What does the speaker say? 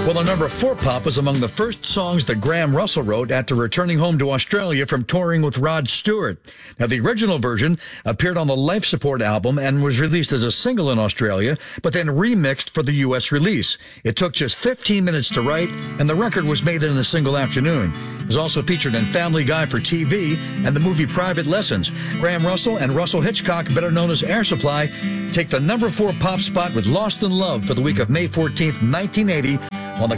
Well, the number 4 pop was among the first songs that Graham Russell wrote after returning home to Australia from touring with Rod Stewart. Now, the original version appeared on the Life Support album and was released as a single in Australia, but then remixed for the U.S. release. It took just 15 minutes to write, and the record was made in a single afternoon. It was also featured in Family Guy for TV and the movie Private Lessons. Graham Russell and Russell Hitchcock, better known as Air Supply, take the number 4 pop spot with Lost in Love for the week of May 14th, 1980.